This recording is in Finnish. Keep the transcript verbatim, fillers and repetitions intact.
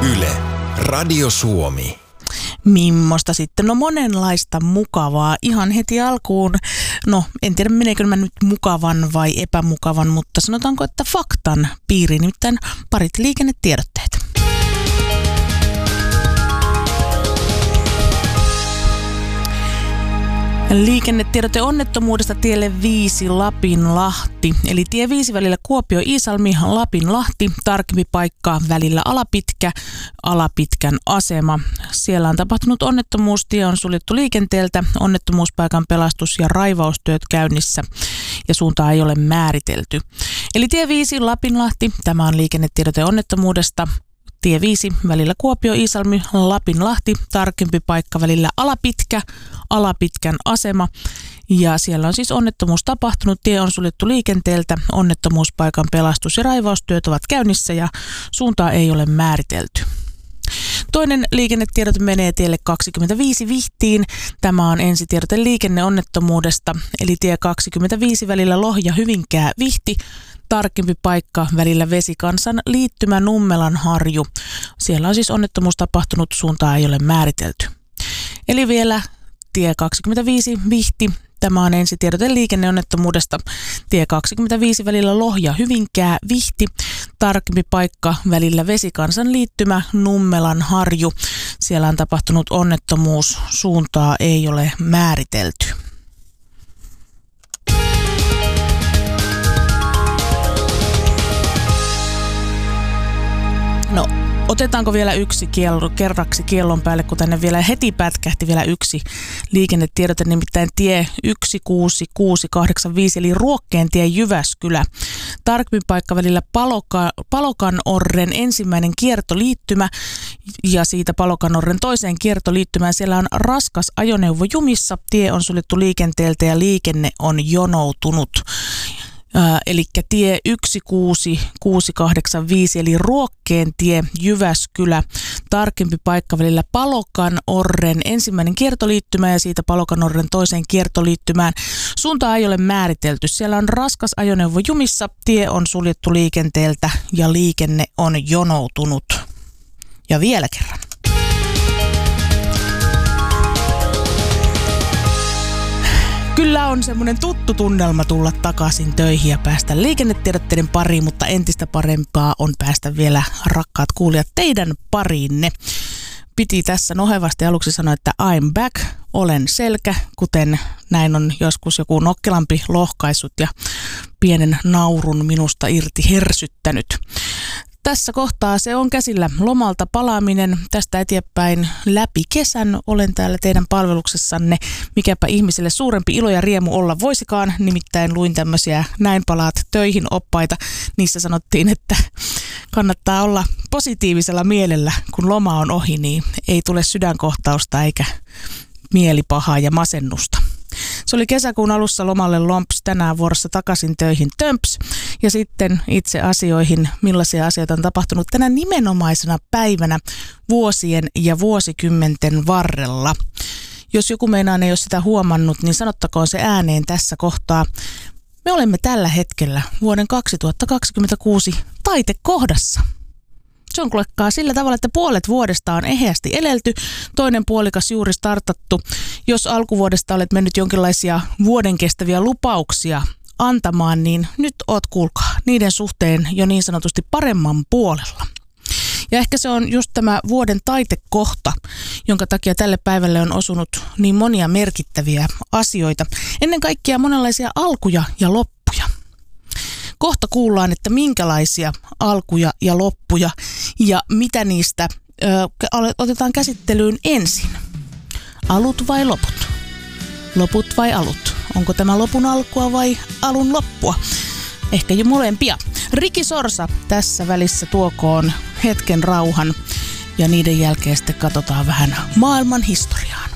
Yle, Radio Suomi. Mimmosta sitten? No monenlaista mukavaa. Ihan heti alkuun, no en tiedä meneekö mä nyt mukavan vai epämukavan, mutta sanotaanko, että faktan piiri, nimittäin parit liikennetiedotteet. Liikennetiedote onnettomuudesta tielle viisi Lapinlahti, eli tie viisi välillä Kuopio-Iisalmi, Lapinlahti, tarkempi paikka välillä Alapitkä, Alapitkän asema. Siellä on tapahtunut onnettomuus, tie on suljettu liikenteeltä, onnettomuuspaikan pelastus- ja raivaustyöt käynnissä ja suuntaa ei ole määritelty. Eli tie viisi Lapinlahti, tämä on liikennetiedote onnettomuudesta. Tie viisi välillä Kuopio-Iisalmi, Lapinlahti, tarkempi paikka välillä Alapitkä, Alapitkän asema. Ja siellä on siis onnettomuus tapahtunut, tie on suljettu liikenteeltä, onnettomuuspaikan pelastus- ja raivaustyöt ovat käynnissä ja suuntaa ei ole määritelty. Toinen liikennetiedote menee tielle kaksikymmentäviisi Vihtiin. Tämä on ensitiedote liikenneonnettomuudesta, eli tie kaksikymmentäviisi välillä Lohja-Hyvinkää Vihti. Tarkempi paikka välillä Vesikansan liittymä Nummelan harju. Siellä on siis onnettomuus tapahtunut, suuntaa ei ole määritelty. Eli vielä tie kaksikymmentäviisi Vihti. Tämä on ensitiedote liikenneonnettomuudesta. Tie kaksikymmentäviisi välillä Lohja-Hyvinkää Vihti. Tarkempi paikka välillä Vesikansan liittymä Nummelan harju. Siellä on tapahtunut onnettomuus, suuntaa ei ole määritelty. No, otetaanko vielä yksi kiel- kerraksi kiellon päälle, kun tänne vielä heti pätkähti vielä yksi liikennetiedote, nimittäin tie yksi kuusi kuusi kahdeksan viisi, eli Ruokkeentien Jyväskylä. Tarkempi paikka välillä Paloka- Palokanorren ensimmäinen kiertoliittymä ja siitä Palokanorren toiseen kiertoliittymään. Siellä on raskas ajoneuvo jumissa, tie on suljettu liikenteeltä ja liikenne on jonoutunut. Äh, eli tie yksi kuusi kuusi kahdeksan viisi, eli Ruokkeentien Jyväskylä, tarkempi paikka välillä Palokanorren ensimmäinen kiertoliittymä ja siitä Palokanorren toiseen kiertoliittymään. Suuntaa ei ole määritelty. Siellä on raskas ajoneuvo jumissa, tie on suljettu liikenteeltä ja liikenne on jonoutunut. Ja vielä kerran. Kyllä on semmoinen tuttu tunnelma tulla takaisin töihin ja päästä liikennetiedotteiden pariin, mutta entistä parempaa on päästä vielä, rakkaat kuulijat, teidän pariinne. Piti tässä nohevasti aluksi sanoa, että I'm back, olen selkä, kuten näin on joskus joku nokkelampi lohkaissut ja pienen naurun minusta irti hersyttänyt. Tässä kohtaa se on käsillä lomalta palaaminen. Tästä eteenpäin läpi kesän olen täällä teidän palveluksessanne. Mikäpä ihmiselle suurempi ilo ja riemu olla voisikaan. Nimittäin luin tämmöisiä näin palaat töihin -oppaita. Niissä sanottiin, että kannattaa olla positiivisella mielellä, kun loma on ohi, niin ei tule sydänkohtausta eikä mielipahaa ja masennusta. Se oli kesäkuun alussa lomalle lomps, tänään vuorossa takaisin töihin tömps. Ja sitten itse asioihin, millaisia asioita on tapahtunut tänä nimenomaisena päivänä vuosien ja vuosikymmenten varrella. Jos joku meinaan ei ole sitä huomannut, niin sanottakoon se ääneen tässä kohtaa. Me olemme tällä hetkellä vuoden kaksituhattakaksikymmentäkuusi taitekohdassa. Se on kuulekkaa sillä tavalla, että puolet vuodesta on eheästi elelty, toinen puolikas juuri startattu. Jos alkuvuodesta olet mennyt jonkinlaisia vuoden kestäviä lupauksia antamaan, niin nyt oot, kuulkaa, niiden suhteen jo niin sanotusti paremman puolella. Ja ehkä se on just tämä vuoden taitekohta, jonka takia tälle päivälle on osunut niin monia merkittäviä asioita. Ennen kaikkea monenlaisia alkuja ja loppuja. Kohta kuullaan, että minkälaisia alkuja ja loppuja ja mitä niistä ö, otetaan käsittelyyn ensin. Alut vai loput? Loput vai alut? Onko tämä lopun alkua vai alun loppua? Ehkä jo molempia. Riki Sorsa tässä välissä tuokoon hetken rauhan ja niiden jälkeen sitten katsotaan vähän maailman historiaa.